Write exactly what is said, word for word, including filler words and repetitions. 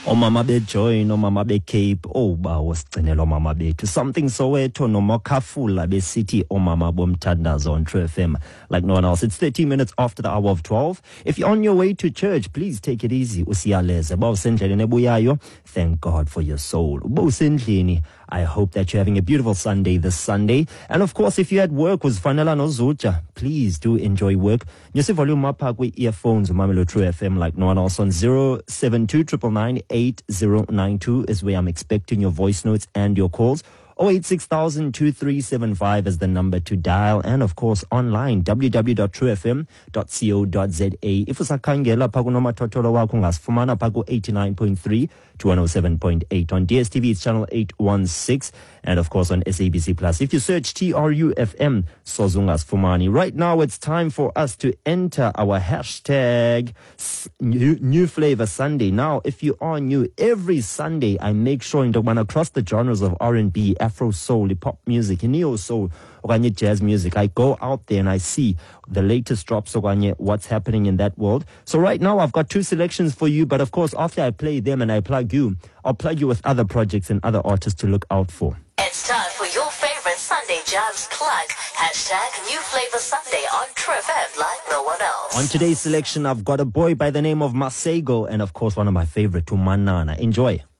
Omama beJoy nomama beCape oba wosigcinela omama bethu something Soweto noMokafula besithi omama bomthandazo on True F M like no one else. It's thirteen minutes after the hour of twelve. If you're on your way to church, please take it easy. Usiyaleze ba usendleleni ebuyayo. Thank God for your soul. Uba usendlini, I hope that you're having a beautiful Sunday this Sunday. And of course, if you're at work with Fanela Nozucha, please do enjoy work. Nyose volume up with earphones, Mamelo True F M like no one else on zero seven two nine nine eight zero nine two is where I'm expecting your voice notes and your calls. oh eight six thousand two three seven five is the number to dial. And of course, online, w w w dot true f m dot co dot z a. If usakhangela pha kunomathotholo wakho ungasifumana pha ku eighty-nine point three to one oh seven point eight. On D S T V, it's channel eight one six. And of course, on S A B C Plus. If you search T R U F M, Sozungas Fumani. Right now, it's time for us to enter our hashtag new, new Flavor Sunday. Now, if you are new, every Sunday, I make sure in the one across the genres of R and B, Afro soul, hip hop music, neo soul, okanye jazz music. I go out there and I see the latest drops, okanye what's happening in that world. So right now I've got two selections for you, but of course after I play them and I plug you, I'll plug you with other projects and other artists to look out for. It's time for your favorite Sunday Jams plug. Hashtag New Flavor Sunday on True F M like no one else. On today's selection, I've got a boy by the name of Masego and of course one of my favorite, Tumanana. Enjoy.